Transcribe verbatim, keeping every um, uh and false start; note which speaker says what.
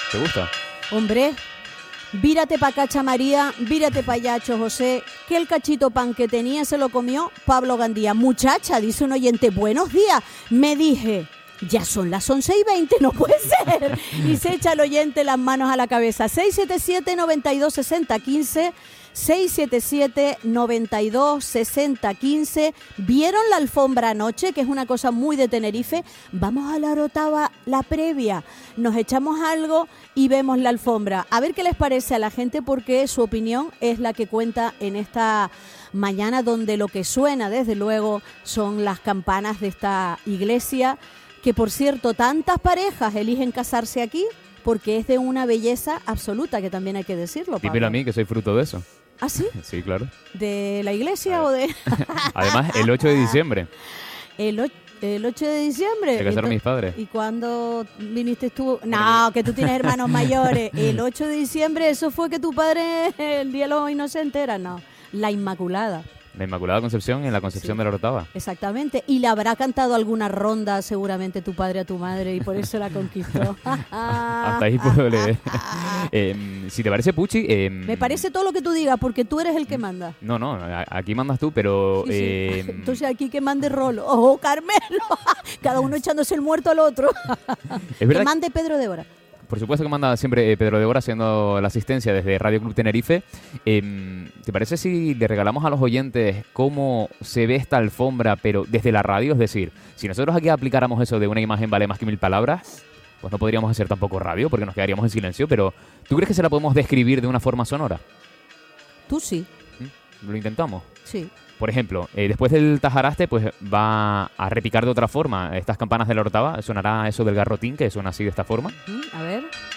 Speaker 1: ¿Te gusta?
Speaker 2: Hombre, vírate pa' Cacha María, vírate pa' Yacho José, que el cachito pan que tenía se lo comió Pablo Gandía. Muchacha, dice un oyente, buenos días. Me dije, ya son las once y veinte, no puede ser. Y se echa el oyente las manos a la cabeza. seis siete siete, noventa y dos, sesenta, quince, seis siete siete, noventa y dos, sesenta, quince. ¿Vieron la alfombra anoche? Que es una cosa muy de Tenerife. Vamos a la Orotava, la previa. Nos echamos algo y vemos la alfombra. A ver qué les parece a la gente, porque su opinión es la que cuenta en esta mañana, donde lo que suena, desde luego, son las campanas de esta iglesia. Que, por cierto, tantas parejas eligen casarse aquí porque es de una belleza absoluta, que también hay que decirlo, Pablo.
Speaker 1: Dímelo a mí, que soy fruto de eso.
Speaker 2: ¿Ah, sí?
Speaker 1: Sí, claro.
Speaker 2: ¿De la iglesia o de...?
Speaker 1: Además, el ocho de diciembre.
Speaker 2: El, o... el ocho de diciembre.
Speaker 1: Se casaron mis padres.
Speaker 2: ¿Y cuándo viniste tú? No, que tú tienes hermanos mayores. El ocho de diciembre, eso fue que tu padre, el Día de los Inocentes, era, no. La Inmaculada.
Speaker 1: La Inmaculada Concepción en la Concepción sí. de la Orotava.
Speaker 2: Exactamente. Y le habrá cantado alguna ronda seguramente tu padre a tu madre y por eso la conquistó.
Speaker 1: Hasta ahí puedo leer. eh, si te parece, Puchi... Eh,
Speaker 2: Me parece todo lo que tú digas, porque tú eres el que manda.
Speaker 1: No, no, aquí mandas tú, pero...
Speaker 2: Sí, sí.
Speaker 1: Eh,
Speaker 2: Entonces aquí que mande Rolo. ¡Oh, Carmelo! Cada uno echándose el muerto al otro.
Speaker 1: Es verdad
Speaker 2: que mande Pedro de Hora.
Speaker 1: Por supuesto que manda siempre eh, Pedro de Hora haciendo la asistencia desde Radio Club Tenerife. Eh, ¿Te parece si le regalamos a los oyentes cómo se ve esta alfombra, pero desde la radio? Es decir, si nosotros aquí aplicáramos eso de una imagen vale más que mil palabras, pues no podríamos hacer tampoco radio porque nos quedaríamos en silencio, pero ¿tú crees que se la podemos describir de una forma sonora?
Speaker 2: Tú sí.
Speaker 1: ¿Lo intentamos?
Speaker 2: Sí.
Speaker 1: Por ejemplo, eh, después del tajaraste, pues va a repicar de otra forma. Estas campanas de la Orotava, sonará eso del garrotín, que suena así de esta forma.
Speaker 2: A ver...